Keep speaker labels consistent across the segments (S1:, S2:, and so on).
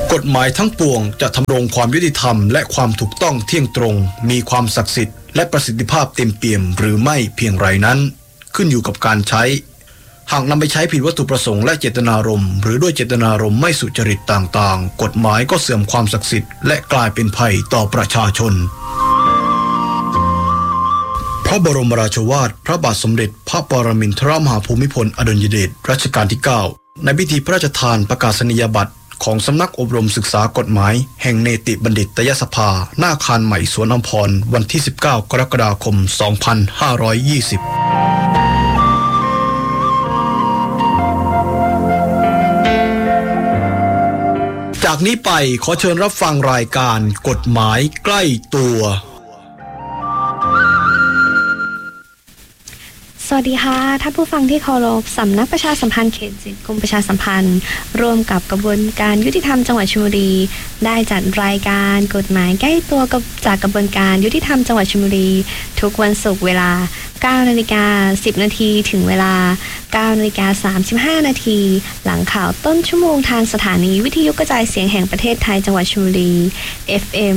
S1: กฎหมายทั้งปวงจะทำรงความยุติธรรมและความถูกต้องเที่ยงตรงมีความศักดิ์สิทธิ์และประสิทธิภาพเต็มเปี่ยมหรือไม่เพียงไรนั้นขึ้นอยู่กับการใช้หากนำไปใช้ผิดวัตถุประสงค์และเจตนารมณ์หรือด้วยเจตนารมณ์ไม่สุจริตต่างๆกฎหมายก็เสื่อมความศักดิ์สิทธิ์และกลายเป็นภัยต่อประชาชนพระบรมราโชวาทพระบาทสมเด็จพระปรมินทรมหาภูมิพลอดุลยเดชรัชกาลที่ 9ในพิธีพระราชทานประกาศนียบัตรของสำนักอบรมศึกษากฎหมายแห่งเนติบัณฑิตยสภาหน้าอาคารใหม่สวนอัมพรวันที่ 19 กรกฎาคม 2520จากนี้ไปขอเชิญรับฟังรายการกฎหมายใกล้ตัว
S2: สวัสดีค่ะท่านผู้ฟังที่เคารพสำนักประชาสัมพันธ์เขต7กรมประชาสัมพันธ์ร่วมกับกระบวนการยุติธรรมจังหวัดชลบุรีได้จัดรายการกฎหมายใกล้ตัวจากกระบวนการยุติธรรมจังหวัดชลบุรีทุกวันศุกร์เวลา 9:10 นาทีถึงเวลา 9:35 นาทีหลังข่าวต้นชั่วโมงทางสถานีวิทยุกระจายเสียงแห่งประเทศไทยจังหวัดชลบุรี FM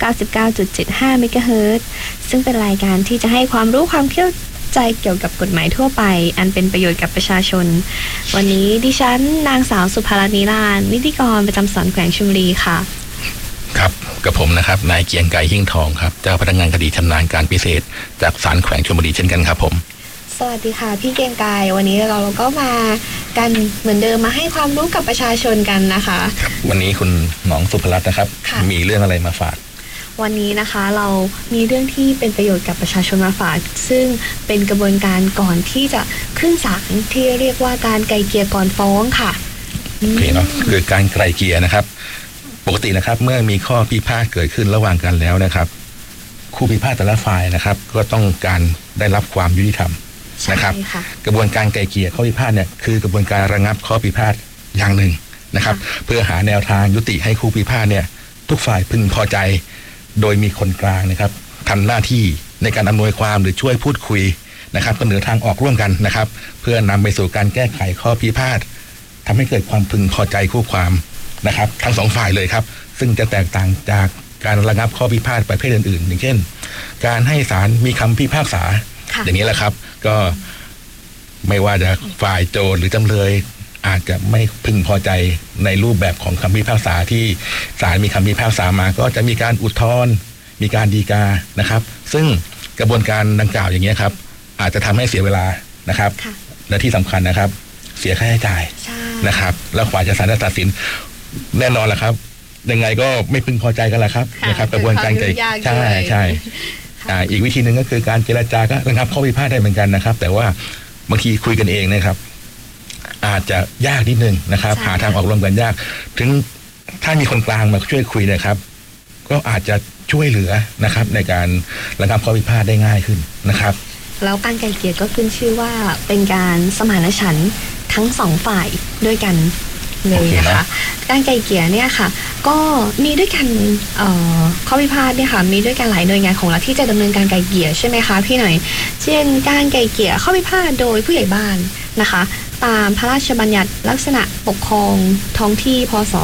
S2: 99.75 เมกะเฮิรตซ์ซึ่งเป็นรายการที่จะให้ความรู้ความเข้าใจเกี่ยวกับกฎหมายทั่วไปอันเป็นประโยชน์กับประชาชนวันนี้ดิฉันนางสาวสุภารัตน์นิรานนิติกรประจำศาลแขวงชลบุรีค่ะ
S3: ครับกับผมนะครับนายเกียงไกรหิ่งทองครับเจ้าพนักงานคดีชำนาญการพิเศษจากศาลแขวงชลบุรีเช่นกันครับผม
S2: สวัสดีค่ะพี่เกียงไกรวันนี้เราก็มากันเหมือนเดิมมาให้ความรู้กับประชาชนกันนะคะ
S3: วันนี้คุณหนองสุภรัตน์นะครับมีเรื่องอะไรมาฝาก
S2: วันนี้นะคะเรามีเรื่องที่เป็นประโยชน์กับประชาชนมาฝากซึ่งเป็นกระบวนการก่อนที่จะขึ้นศาลที่เรียกว่าการไกล่เกลี่ยก่อนฟ้องค่ะ
S3: โอเคเนาะคือการไกล่เกลี่ยนะครับปกตินะครับเมื่อมีข้อพิพาทเกิดขึ้นระหว่างกันแล้วนะครับคู่พิพาทแต่ละฝ่ายนะครับก็ต้องการได้รับความยุติธรรมนะครับกระบวนการไกล่เกลี่ยข้อพิพาทเนี่ยคือกระบวนการระงับข้อพิพาทอย่างหนึ่งนะครับเพื่อหาแนวทางยุติให้คู่พิพาทเนี่ยทุกฝ่ายพึงพอใจโดยมีคนกลางนะครับทำหน้าที่ในการอำนวยความหรือช่วยพูดคุยนะครับเสนอทางออกร่วมกันนะครับเพื่อนำไปสู่การแก้ไขข้อพิพาททำให้เกิดความพึงพอใจคู่ความนะครับทั้งสองฝ่ายเลยครับซึ่งจะแตกต่างจากการระงับข้อพิพาทประเภทอื่นๆอย่างเช่นการให้ศาลมีคำพิพากษาอย่างนี้แหละครับก็ไม่ว่าจะฝ่ายโจทก์หรือจำเลยอาจจะไม่พึงพอใจในรูปแบบของคำพิพากษาที่ศาลมีคำพิพากษามาก็จะมีการอุทธรณ์มีการฎีกานะครับซึ่งกระบวนการดังกล่าวอย่างนี้ครับอาจจะทำให้เสียเวลานะครับและที่สำคัญนะครับเสียค่าใช้จ่ายนะครับแล้วฝ่ายศาลจะตัดสินแน่นอนแหละครับยังไงก็ไม่พึงพอใจกันแหละครับนะครับกระบวนการใช่อีกวิธีหนึ่งก็คือการเจรจาก็ระงับข้อพิพาทได้เหมือนกันนะครับแต่ว่าบางทีคุยกันเองนะครับอาจจะยากนิดนึงนะครับหาทางออกร่วมกันยากถึงถ้ามีคนกลางมาช่วยคุยนะครับก็อาจจะช่วยเหลือนะครับในการระงับข้อพิพาทได้ง่ายขึ้นนะครับ
S2: แล้วการไกล่เกลี่ยก็ขึ้นชื่อว่าเป็นการสมานฉันท์ทั้งสองฝ่ายด้วยกันเลยนะคะการไกล่เกลี่ยเนี่ยค่ะก็มีด้วยกันข้อพิพาทเนี่ยค่ะมีด้วยกันหลายหน่วยงานของรัฐที่จะดำเนินการไกล่เกลี่ยใช่ไหมคะพี่หน่อยเช่นการไกล่เกลี่ยข้อพิพาทโดยผู้ใหญ่บ้านนะคะตามพระราชบัญญัติลักษณะปกครองท้องที่พ.ศ.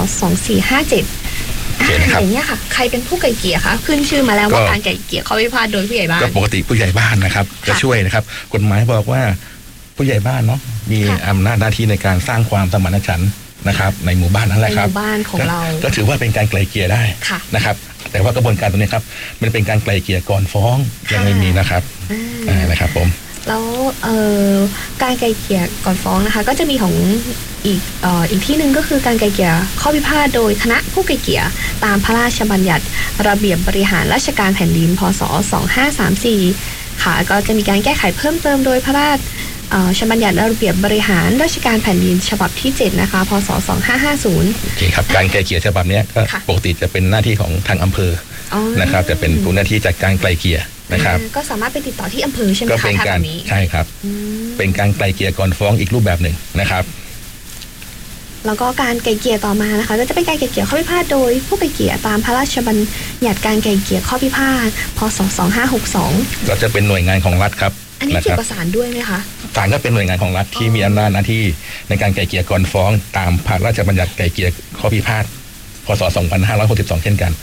S2: 2457อย่างนี้ค่ะใครเป็นผู้ไกล่เกลี่ยคะขึ้นชื่อมาแล้วว่าการไกล่เกลี่ยข้อพิพาทโดยผู้ใหญ่บ้าน
S3: ก็ปกติผู้ใหญ่บ้านนะครับจะช่วยนะครับกฎหมายบอกว่าผู้ใหญ่บ้านเนาะมีอำนาจหน้าที่ในการสร้างความสมานฉันท์นะครับในหมู่บ้านนั่นแหละครับ
S2: ในหมู่บ้านของเรา
S3: ก็ถือว่าเป็นการไกล่เกลี่ยได้นะครับแต่ว่ากระบวนการตรงนี้ครับมันเป็นการไกล่เกลี่ยก่อนฟ้องยังไม่มีนะครับนะครับผม
S2: แล้วการไกล่เกลี่ยก่อนฟ้องนะคะก็จะมีของอีกที่หนึ่งก็คือการไกล่เกลี่ยข้อพิพาทโดยคณะผู้ไกล่เกลี่ยตามพระราชบัญญัติระเบียบบริหารราชการแผ่นดินพ.ศ. 2534ค่ะก็จะมีการแก้ไขเพิ่มเติมโดยพระราชบัญญัติระเบียบบริหารราชการแผ่นดินฉบับที่7นะคะพ.ศ. 2550
S3: โอเคครับการไกล่เกลี่ยฉบับนี้ก็ปกติจะเป็นหน้าที่ของทางอำเภอนะครับจะเป็นผู้หน้าที่จัดการไกล่เกลี่ยนะครับ
S2: ก็สามารถไปติดต่อที่อำเภอใช่ไหมคะ
S3: ก็เป็นการใช่ครับเป็นการไกล่เกลี่ยก่อนฟ้องอีกรูปแบบหนึ่งนะครับ
S2: แล้วก็การไกล่เกลี่ยต่อมานะคะก็จะเป็นการไกล่เกลี่ยข้อพิพาทโดยผู้ไกล่เกลี่ยตามพระราชบัญญัติการไกล่เกลี่ยข้อพิพาทพ.ศ. 2562
S3: ก็จะเป็นหน่วยงานของรัฐครับ
S2: อันนี้เกี่ยวกับศาลด้วยไหมคะ
S3: ศาลก็เป็นหน่วยงานของรัฐที่มีอำนาจหน้าที่ในการไกล่เกลี่ยก่อนฟ้องตามพระราชบัญญัติไกล่เกลี่ยข้อพิพาทพศ 2562 เช่นกัน